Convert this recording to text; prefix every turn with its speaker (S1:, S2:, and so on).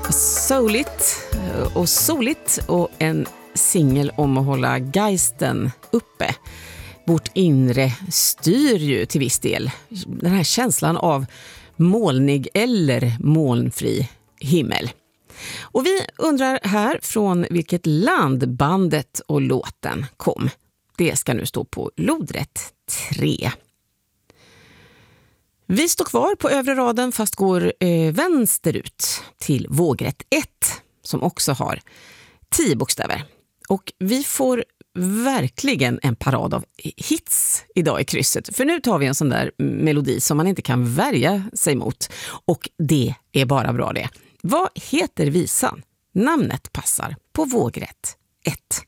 S1: Souligt och soligt och en singel om att hålla geisten uppe. Vårt inre styr ju till viss del den här känslan av molnig eller molnfri himmel. Och vi undrar här från vilket land bandet och låten kom. Det ska nu stå på lodrätt 3. Vi står kvar på övre raden fast går vänsterut till vågrätt 1 som också har 10 bokstäver. Och vi får verkligen en parad av hits idag i krysset. För nu tar vi en sån där melodi som man inte kan värja sig mot. Och det är bara bra det. Vad heter visan? Namnet passar på vågrätt 1.